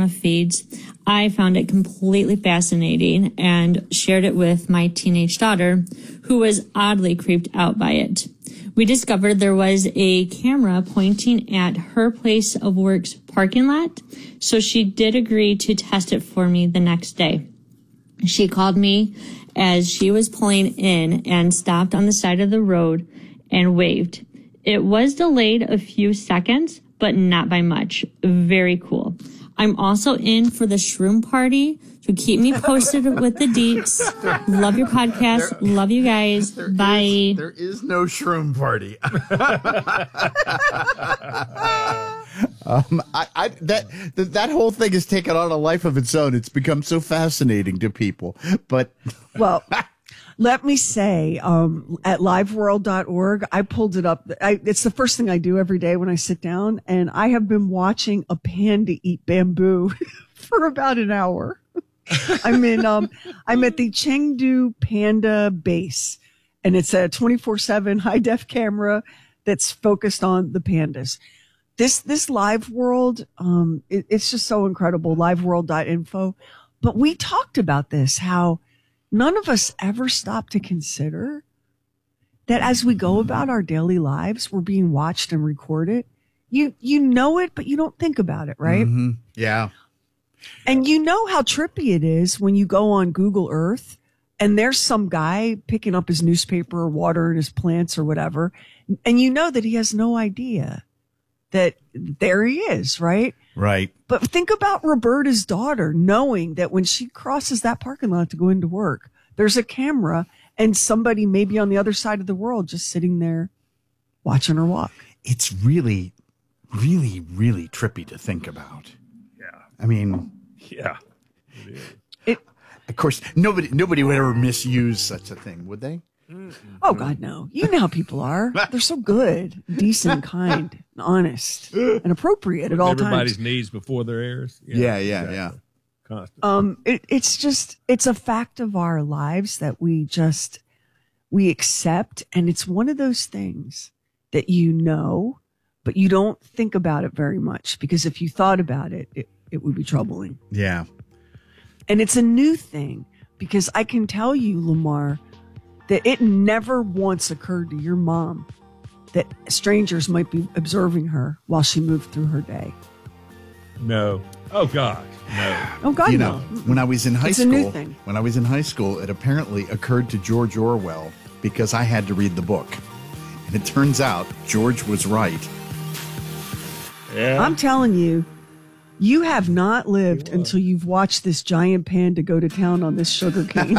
camera feeds, I found it completely fascinating and shared it with my teenage daughter, who was oddly creeped out by it. We discovered there was a camera pointing at her place of work's parking lot, so she did agree to test it for me the next day. She called me as she was pulling in and stopped on the side of the road and waved. It was delayed a few seconds, but not by much. Very cool. I'm also in for the shroom party, so keep me posted with the deets. Love your podcast. Love you guys. Bye. There is no shroom party. That whole thing has taken on a life of its own. It's become so fascinating to people. But well, let me say, at liveworld.org, I pulled it up. It's the first thing I do every day when I sit down, and I have been watching a panda eat bamboo for about an hour. I'm at the Chengdu Panda base, and it's a 24/7 high def camera that's focused on the pandas. This Live World, it's just so incredible. Liveworld.info. But we talked about this, how none of us ever stop to consider that as we go about our daily lives, we're being watched and recorded. You know it, but you don't think about it, right? Mm-hmm. Yeah. And you know how trippy it is when you go on Google Earth and there's some guy picking up his newspaper or watering his plants or whatever, and you know that he has no idea that there he is, right? Right. But think about Roberta's daughter knowing that when she crosses that parking lot to go into work, there's a camera and somebody maybe on the other side of the world just sitting there watching her walk. It's really, really, really trippy to think about. Yeah. I mean, yeah. Of course, nobody would ever misuse such a thing, would they? Oh, God, no. You know how people are. They're so good, decent, kind, and honest, and appropriate at all Everybody's times. needs before their heirs. Yeah. Constant. It's a fact of our lives that we accept. And it's one of those things that you know, but you don't think about it very much, because if you thought about it, it would be troubling. Yeah. And it's a new thing, because I can tell you, Lamar, that it never once occurred to your mom that strangers might be observing her while she moved through her day. No. Oh, God. No. Oh, God, You no. know, when I was in high It's a school, new thing. it apparently occurred to George Orwell because I had to read the book. And it turns out George was right. Yeah. I'm telling you, you have not lived until you've watched this giant panda go to town on this sugar cane.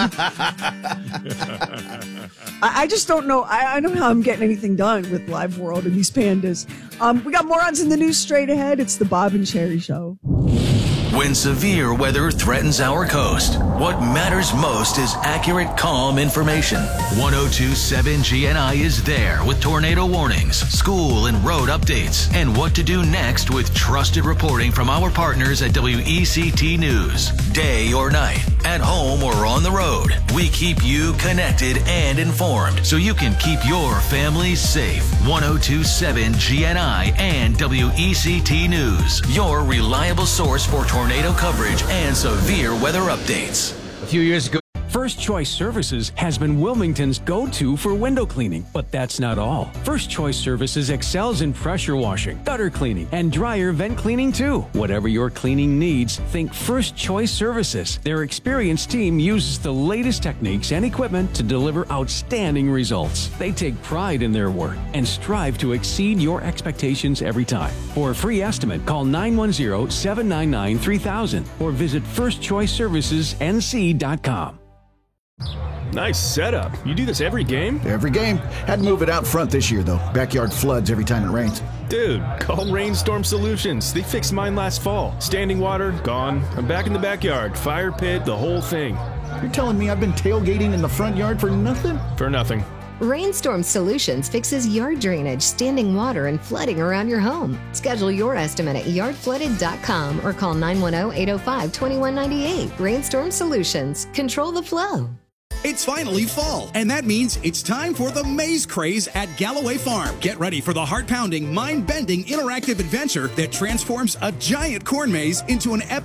I just don't know. I don't know how I'm getting anything done with Live World and these pandas. We got morons in the news straight ahead. It's the Bob and Sherry Show. When severe weather threatens our coast, what matters most is accurate, calm information. 102.7 GNI is there with tornado warnings, school and road updates, and what to do next with trusted reporting from our partners at WECT News. Day or night, at home or on the road, we keep you connected and informed so you can keep your family safe. 102.7 GNI and WECT News, your reliable source for tornado coverage and severe weather updates. A few years ago, First Choice Services has been Wilmington's go-to for window cleaning. But that's not all. First Choice Services excels in pressure washing, gutter cleaning, and dryer vent cleaning too. Whatever your cleaning needs, think First Choice Services. Their experienced team uses the latest techniques and equipment to deliver outstanding results. They take pride in their work and strive to exceed your expectations every time. For a free estimate, call 910-799-3000 or visit firstchoiceservicesnc.com. Nice setup. You do this every game? Every game. Had to move it out front this year, though. Backyard floods every time it rains. Dude, call Rainstorm Solutions. They fixed mine last fall. Standing water, gone. I'm back in the backyard. Fire pit, the whole thing. You're telling me I've been tailgating in the front yard for nothing? For nothing. Rainstorm Solutions fixes yard drainage, standing water, and flooding around your home. Schedule your estimate at yardflooded.com or call 910-805-2198. Rainstorm Solutions. Control the flow. It's finally fall, and that means it's time for the maze craze at Galloway Farm. Get ready for the heart-pounding, mind-bending, interactive adventure that transforms a giant corn maze into an epic